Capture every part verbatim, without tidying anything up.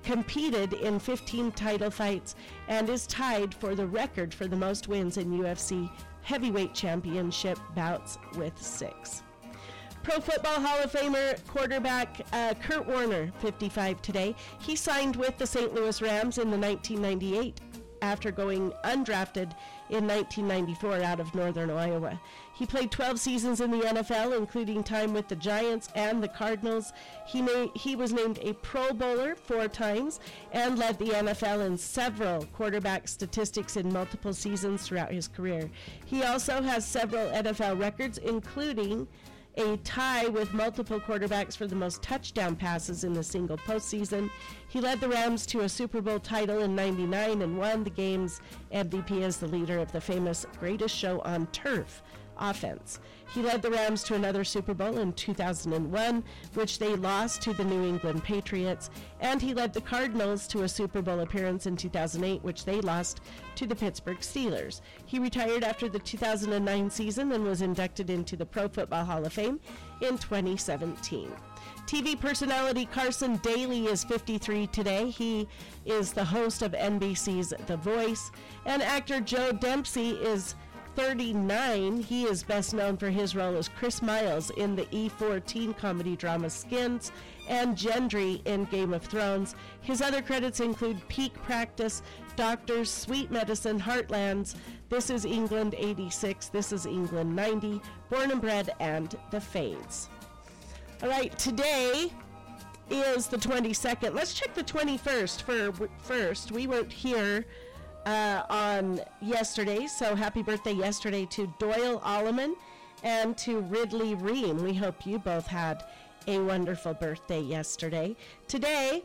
competed in fifteen title fights and is tied for the record for the most wins in U F C heavyweight championship bouts with six. Pro Football Hall of Famer quarterback uh, Kurt Warner, fifty-five today. He signed with the Saint Louis Rams in the nineteen ninety-eight after going undrafted in nineteen ninety-four out of northern Iowa. He played twelve seasons in the N F L, including time with the Giants and the Cardinals. He made, he was named a Pro Bowler four times and led the N F L in several quarterback statistics in multiple seasons throughout his career. He also has several N F L records, including a tie with multiple quarterbacks for the most touchdown passes in a single postseason. He led the Rams to a Super Bowl title in ninety-nine and won the game's M V P as the leader of the famous Greatest Show on Turf offense. He led the Rams to another Super Bowl in two thousand one, which they lost to the New England Patriots, and he led the Cardinals to a Super Bowl appearance in two thousand eight, which they lost to the Pittsburgh Steelers. He retired after the two thousand nine season and was inducted into the Pro Football Hall of Fame in twenty seventeen. T V personality Carson Daly is fifty-three today. He is the host of N B C's The Voice, and actor Joe Dempsey is thirty-nine. He is best known for his role as Chris Miles in the E fourteen comedy drama Skins and Gendry in Game of Thrones. His other credits include Peak Practice, Doctors, Sweet Medicine, Heartlands, This Is England eighty-six, This Is England ninety, Born and Bred, and The Fades. All right, today is the twenty-second. Let's check the twenty-first for first. We weren't here Uh, on yesterday, so happy birthday yesterday to Doyle Alleman and to Ridley Ream. We hope you both had a wonderful birthday yesterday. Today,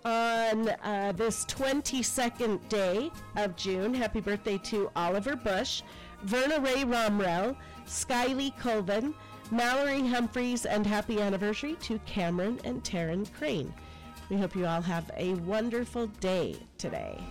on uh, this twenty-second day of June, happy birthday to Oliver Bush, Verna Ray Romrell, Skylee Colvin, Mallory Humphreys, and happy anniversary to Cameron and Taryn Crane. We hope you all have a wonderful day today.